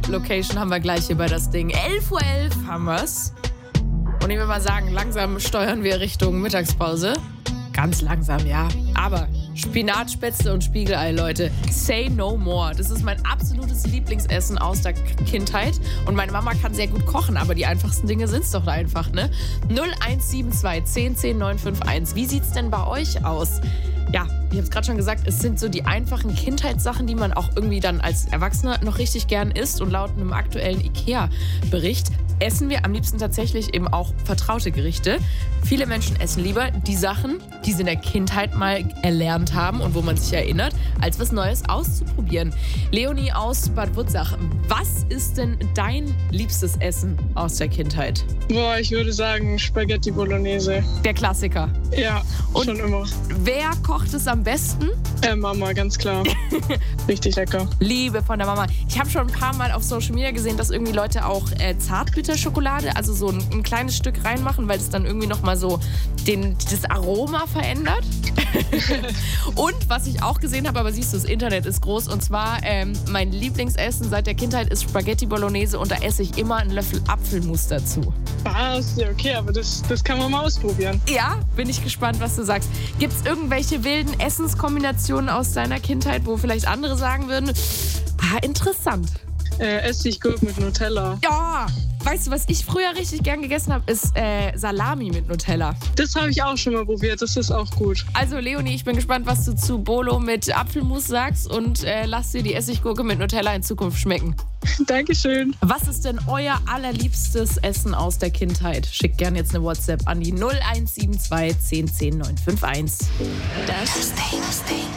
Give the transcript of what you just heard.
Location haben wir gleich hier bei das Ding. 11:11 Uhr haben wir's. Und ich will mal sagen, langsam steuern wir Richtung Mittagspause. Ganz langsam, ja. Aber Spinatspätzle und Spiegelei, Leute. Say no more. Das ist mein absolutes Lieblingsessen aus der Kindheit. Und meine Mama kann sehr gut kochen, aber die einfachsten Dinge sind's doch einfach, ne? 0172 10 10 951. Wie sieht's denn bei euch aus? Ja, ich habe es gerade schon gesagt, es sind so die einfachen Kindheitssachen, die man auch irgendwie dann als Erwachsener noch richtig gern isst. Und laut einem aktuellen IKEA-Bericht essen wir am liebsten tatsächlich eben auch vertraute Gerichte. Viele Menschen essen lieber die Sachen, die sie in der Kindheit mal erlernt haben und wo man sich erinnert, als was Neues auszuprobieren. Leonie aus Bad Wutzach, was ist denn dein liebstes Essen aus der Kindheit? Boah, ich würde sagen Spaghetti Bolognese. Der Klassiker. Ja, Und schon immer. wer kocht es am besten? Mama, ganz klar. Richtig lecker. Liebe von der Mama. Ich habe schon ein paar Mal auf Social Media gesehen, dass irgendwie Leute auch Zartbitterschokolade, also so ein kleines Stück reinmachen, weil es dann irgendwie nochmal so das Aroma verändert. Und was ich auch gesehen habe, aber siehst du, das Internet ist groß, und zwar mein Lieblingsessen seit der Kindheit ist Spaghetti Bolognese und da esse ich immer einen Löffel Apfelmus dazu. Was? Ja, okay, aber das kann man mal ausprobieren. Ja, bin ich gespannt, was du sagst. Gibt es irgendwelche wilden Essenskombinationen aus deiner Kindheit, wo vielleicht andere sagen würden, interessant. Essiggurke mit Nutella. Ja, weißt du, was ich früher richtig gern gegessen habe, ist Salami mit Nutella. Das habe ich auch schon mal probiert, das ist auch gut. Also Leonie, ich bin gespannt, was du zu Bolo mit Apfelmus sagst und lass dir die Essiggurke mit Nutella in Zukunft schmecken. Dankeschön. Was ist denn euer allerliebstes Essen aus der Kindheit? Schickt gerne jetzt eine WhatsApp an die 0172 10 10 951. Das Ding.